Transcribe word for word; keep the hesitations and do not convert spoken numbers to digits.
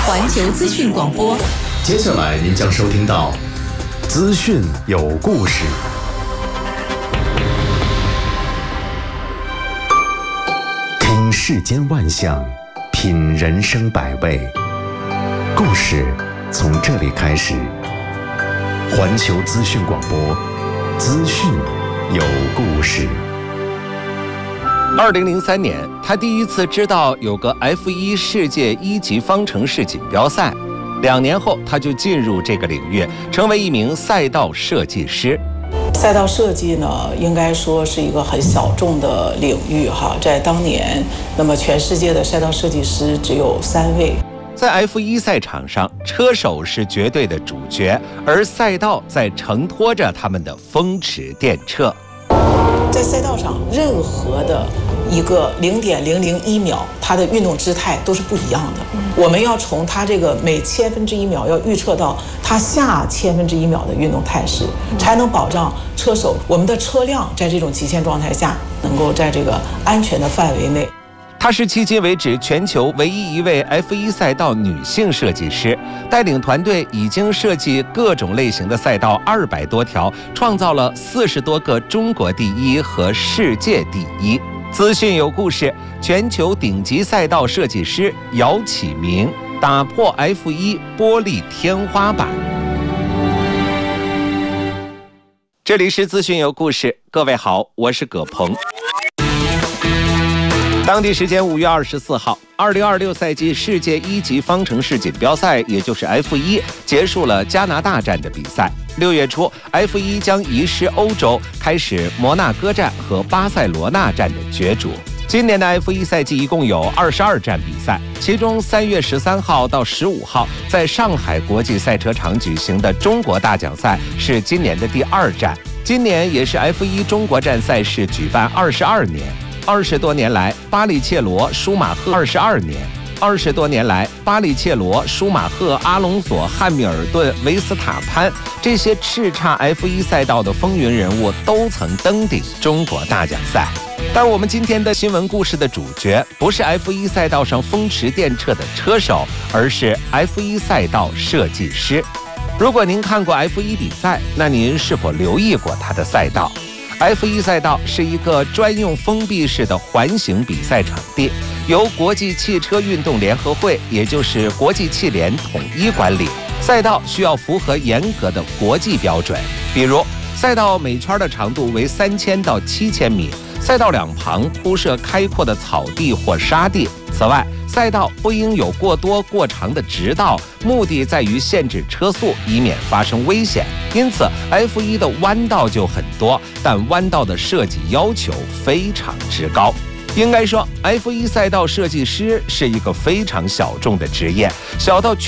环球资讯广播。 接下来您将收听到资讯有故事。听世间万象，品人生百味，故事从这里开始。环球资讯广播，资讯有故事。 二零零三年，他第一次知道有个 F 一 世界一级方程式锦标赛。两年后，他就进入这个领域，成为一名赛道设计师。 赛道设计呢，应该说是一个很小众的领域哈，在当年，那么全世界的赛道设计师只有三位。 在 F 一 赛场上，车手是绝对的主角，而赛道在承托着他们的风驰电掣。 在赛道上，任何的一个零点零零一秒，它的运动姿态都是不一样的。我们要从它这个每千分之一秒要预测到它下千分之一秒的运动态势，才能保障车手我们的车辆在这种极限状态下能够在这个安全的范围内。 她是迄今为止全球唯一一位 F 一 赛道女性设计师，带领团队已经设计各种类型的赛道二百多条，创造了四十多个中国第一和世界第一。资讯有故事，全球顶级赛道设计师姚启明打破 F 一 玻璃天花板。这里是资讯有故事，各位好，我是葛鹏。当地时间五月二十四号，二零二六赛季世界一级方程式锦标赛，也就是 F 一 结束了加拿大站的比赛。六月初 ，F 一 将移师欧洲，开始摩纳哥站和巴塞罗那站的角逐。今年的 F 一 赛季一共有二十二站比赛，其中三月十三号到十五号在上海国际赛车场举行的中国大奖赛是今年的第二站。今年也是 F 一 中国站赛事举办二十二年。二十多年来，巴里切罗、舒马赫二十二年。二十多年来，巴里切罗、舒马赫、阿隆索、汉密尔顿、维斯塔潘这些叱咤 F 一 赛道的风云人物都曾登顶中国大奖赛。但我们今天的新闻故事的主角不是 F 一 赛道上风驰电掣的车手，而是 F 一 赛道设计师。如果您看过 F 一 比赛，那您是否留意过它的赛道？F 一 赛道是一个专用封闭式的环形比赛场地，由国际汽车运动联合会，也就是国际汽联统一管理。赛道需要符合严格的国际标准，比如赛道每圈的长度为三千到七千米，赛道两旁铺设开阔的草地或沙地。此外，赛道不应有过多过长的直道，目的在于限制车速，以免发生危险。因此 F 一 的弯道就很多，但弯道的设计要求非常之高。应该说 F 一 赛道设计师是一个非常小众的职业，小到